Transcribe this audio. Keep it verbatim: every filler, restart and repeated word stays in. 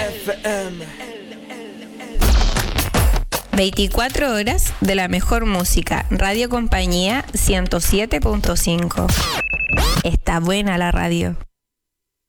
F M. veinticuatro horas de la mejor música. Radio Compañía ciento siete punto cinco. Está buena la radio.